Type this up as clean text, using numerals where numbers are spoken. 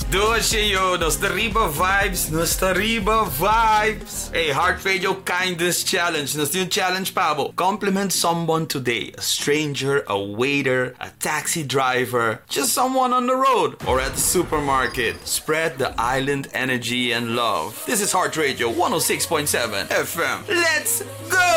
Doce yo, Nostariba vibes, Nostariba vibes. Hey, Heart Radio Kindness Challenge. Nos yung challenge pa bo. Compliment someone today. A stranger, a waiter, a taxi driver, just someone on the road or at the supermarket. Spread the island energy and love. This is Heart Radio 106.7 FM. Let's go!